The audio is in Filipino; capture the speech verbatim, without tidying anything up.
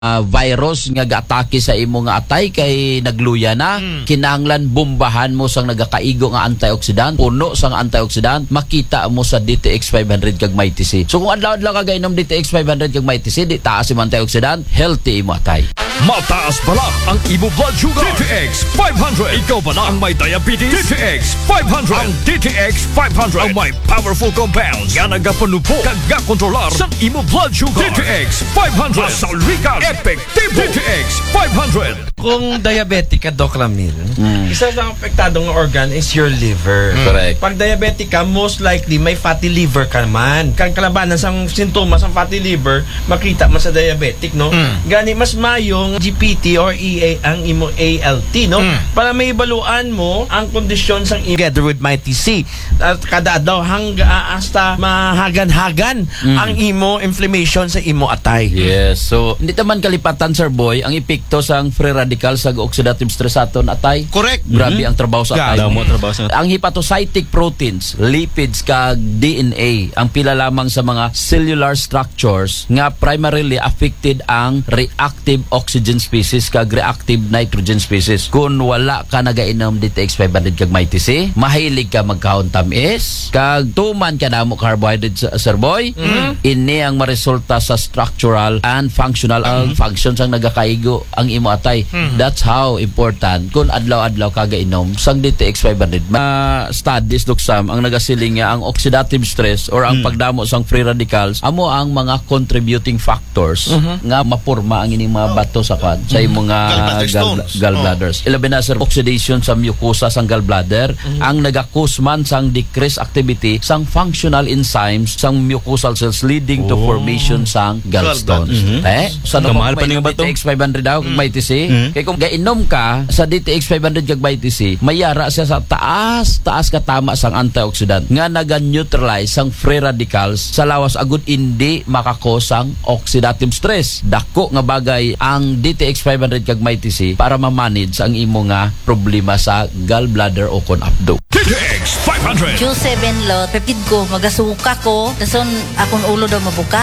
uh, virus nga gaatake sa imo nga atay kay nagluya na. Mm. Kinahanglan bombahan mo sang nagakaigo nga antioxidant, puno sang antioxidant, makita mo sa D T X five hundred kag Mighty C. So kung adlaw-adlaw ka gainom D T X five hundred kag Mighty C, di taas imo antioxidant, healthy imo atay. Mataas pala ang imo blood sugar. D T X five hundred. Ikaw ba na ang may diabetes? D T X five hundred. Ang D T X five hundred ang may powerful compounds nga nagapanupo kag gakontrolar sa imo blood sugar. D T X five hundred. Masalwikan, epektibo. D T X five hundred. Kung diabetic ka, Doc Ramil, mm. isa sa apektadong organ is your liver. Mm. Correct. Pag diabetic ka, most likely may fatty liver ka man. Kang kalabanan sang sintomas ng fatty liver, makita mo sa diabetic, no? Mm. Gani, mas mayong G P T or E A ang imo A L T, no? Mm. Para may baluan mo ang kondisyon sang together with Mighty C. At kada daw hangga hasta mahagan-hagan mm. ang imo inflammation sa imo atay. Yes. So, hindi taman kalipatan, Sir Boy, ang epekto sang free radical sa oxidative stress aton atay. Correct. Grabe Mm-hmm. ang trabaho sa atay. Mo trabaho sa Ang hepatocytic proteins, lipids kag D N A ang pila lamang sa mga cellular structures nga primarily affected ang reactive oxygen species kag reactive nitrogen species. Kung wala ka nagainom D T X five hundred kag Mighty C, mahilig ka magkaon tamis kag tuman ka na mo carbohydrates, Sir Boy. Mm-hmm. Ini ang maresulta sa structural and functional mm-hmm. functions ang nagakaigo ang imo atay. Mm-hmm. That's how important kung adlaw-adlaw ka gainom sang D T X five hundred. Ma studies Doc Sam ang nagasiling nga ang oxidative stress or ang mm. pagdamo sang free radicals amo ang mga contributing factors mm-hmm. nga maporma ang ining mga bato sa kan sa imong mga gal gallbladders. Oh. Ilabi na sir, oxidation sa mucosa sang gallbladder mm-hmm. ang nagakusman sang decreased activity sang functional enzymes sang mucosal cells leading oh. to formation sang gallstones. Mm-hmm. Eh, sa so, kamahal pa ning bato D T X five hundred daw kag Mighty C. Mm-hmm. Kay kung gainom ka sa D T X five hundred kag Mighty C, mayara siya sa taas taas katama sang antioxidant nga naga-neutralize sang free radicals sa lawas agud hindi makakosang oxidative stress. Dako nga bagay ang D T X five hundred kag Mighty C para ma-manage ang imo nga problema sa gallbladder o kon abdo. D T X five hundred. Q seven lot, pepid ko, magasuka ko, tason akong ulo daw mabuka.